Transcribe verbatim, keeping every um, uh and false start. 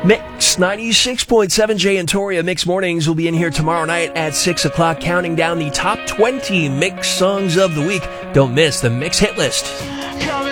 Mix ninety-six point seven Jay and Toria Mix Mornings will be in here tomorrow night at six o'clock, counting down the top twenty Mix songs of the week. Don't miss the Mix hit list.